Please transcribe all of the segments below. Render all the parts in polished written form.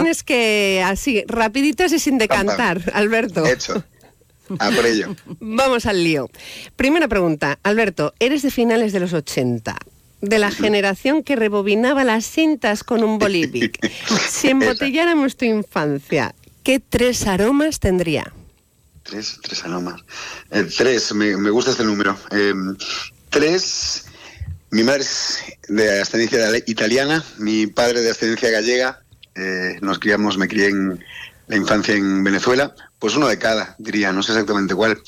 tienes que, así, rapiditas y sin decantar, Alberto. Hecho. A por ello. Vamos al lío. Primera pregunta. Alberto, eres de finales de los 80, de la generación que rebobinaba las cintas con un bolivic. Si embotelláramos tu infancia, ¿qué 3 aromas tendría? Tres aromas. 3, me gusta este número. 3, mi madre es de ascendencia italiana, mi padre de ascendencia gallega. Me crié en la infancia en Venezuela. Pues uno de cada, diría, no sé exactamente cuál.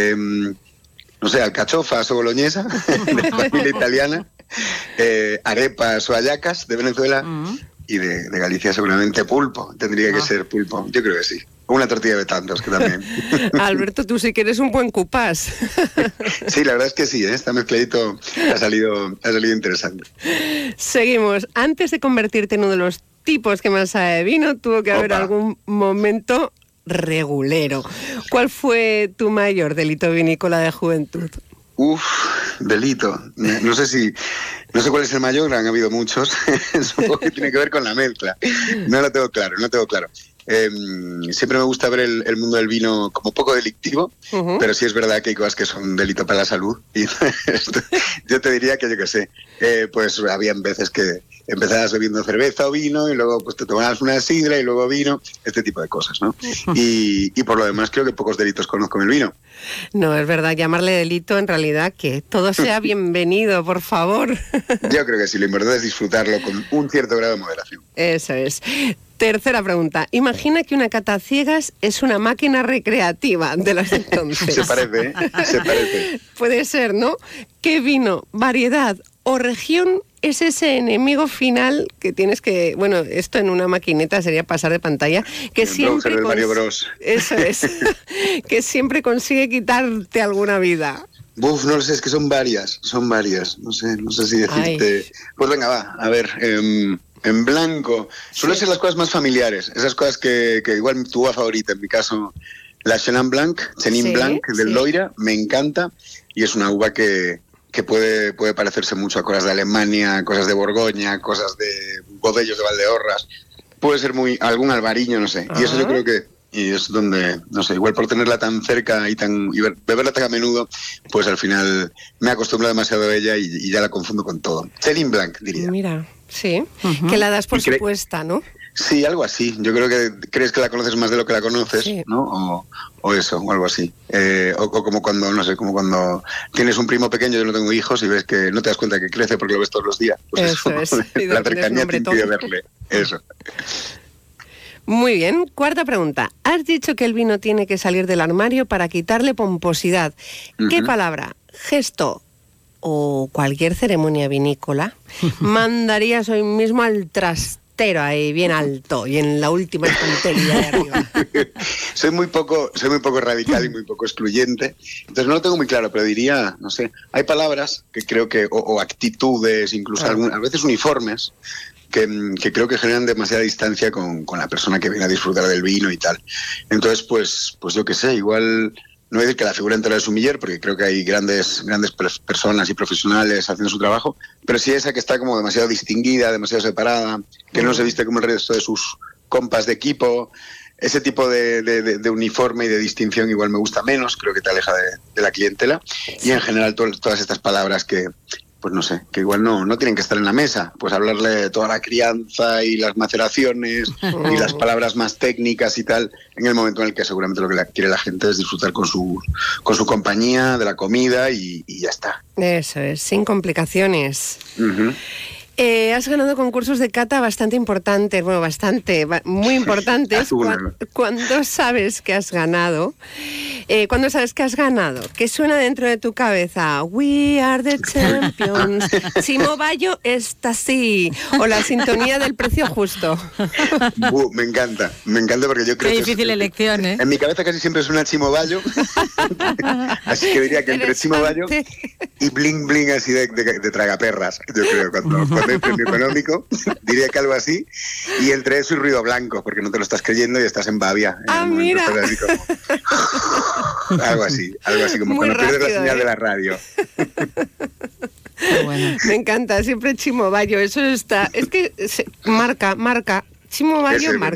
No sé, alcachofas o boloñesa, de familia italiana. Arepas o hallacas de Venezuela. Y de Galicia seguramente pulpo. Tendría que ser pulpo. Yo creo que sí. Una tortilla de tantos que también. Alberto, tú sí que eres un buen cupás. Sí, la verdad es que sí, ¿eh? Este mezcladito ha salido interesante. Seguimos. Antes de convertirte en uno de los tipos que más sabe de vino, tuvo que haber algún momento regulero. ¿Cuál fue tu mayor delito vinícola de juventud? Delito. No sé cuál es el mayor, han habido muchos. Supongo que tiene que ver con la mezcla. No lo tengo claro. Siempre me gusta ver el mundo del vino como poco delictivo, pero sí es verdad que hay cosas que son delito para la salud. Y yo te diría que, yo qué sé, pues habían veces que empezabas bebiendo cerveza o vino y luego pues te tomabas una sidra y luego vino, este tipo de cosas, ¿no? Y por lo demás creo que pocos delitos conozco en el vino. No, es verdad, llamarle delito en realidad que todo sea bienvenido, por favor. Yo creo que sí, lo importante es disfrutarlo con un cierto grado de moderación. Eso es. Tercera pregunta. Imagina que una cata ciegas es una máquina recreativa de las entonces. Se parece, ¿eh? Se parece. Puede ser, ¿no? ¿Qué vino, variedad o región es ese enemigo final que tienes que... Bueno, esto en una maquineta sería pasar de pantalla. Que el siempre del Mario Bros. Eso es. Que siempre consigue quitarte alguna vida. No lo sé, es que son varias. No sé si decirte... Ay. Pues venga, va, a ver... En blanco, suelen ser las cosas más familiares, esas cosas que igual tu uva favorita, en mi caso la Chenin Blanc del Loira, me encanta y es una uva que puede parecerse mucho a cosas de Alemania, cosas de Borgoña, cosas de Bodellos de Valdeorras, puede ser algún albariño, no sé, y eso yo creo que y es donde, no sé, igual por tenerla tan cerca y beberla tan a menudo, pues al final me acostumbro demasiado a ella y ya la confundo con todo. Chenin Blanc, diría. Mira. Sí, que la das por supuesta, ¿no? Sí, algo así. Yo creo que crees que la conoces más de lo que la conoces, sí. ¿No? O eso, o algo así. O como cuando, no sé, como cuando tienes un primo pequeño, yo no tengo hijos, y ves que no te das cuenta que crece porque lo ves todos los días. Pues eso es. La cercanía te impide verle. Eso. Muy bien. Cuarta pregunta. Has dicho que el vino tiene que salir del armario para quitarle pomposidad. ¿Qué palabra, gesto o cualquier ceremonia vinícola mandarías hoy mismo al trastero ahí bien alto y en la última estantería de arriba? soy muy poco radical y muy poco excluyente, entonces no lo tengo muy claro, pero diría, no sé, hay palabras que creo que o actitudes, incluso a veces uniformes, que creo que generan demasiada distancia con la persona que viene a disfrutar del vino y tal. Entonces pues yo qué sé, igual no voy a decir que la figura entera es sumiller, porque creo que hay grandes personas y profesionales haciendo su trabajo, pero sí esa que está como demasiado distinguida, demasiado separada, que no se viste como el resto de sus compas de equipo. Ese tipo de uniforme y de distinción igual me gusta menos, creo que te aleja de la clientela. Y en general todas estas palabras que, pues no sé, que igual no tienen que estar en la mesa, pues hablarle de toda la crianza y las maceraciones y las palabras más técnicas y tal, en el momento en el que seguramente lo que quiere la gente es disfrutar con su compañía, de la comida y ya está. Eso es, sin complicaciones. Has ganado concursos de cata bastante importantes, muy importantes. ¿Cuándo sabes que has ganado? ¿Cuándo sabes que has ganado? ¿Qué suena dentro de tu cabeza? We are the champions. Chimo Bayo está así. O la sintonía del precio justo. Me encanta porque yo creo que... Qué difícil elección, ¿eh? En mi cabeza casi siempre suena Chimo Bayo. Así que diría que entre Chimo Bayo y Bling Bling así de tragaperras, yo creo, cuando hay premio económico, diría que algo así, y entre eso y ruido blanco, porque no te lo estás creyendo y estás en babia. Mira. Algo así como muy cuando rápido, pierdes la señal de la radio. Bueno. Me encanta, siempre Chimo Bayo, eso está, es que marca. Chimo Bayo marca.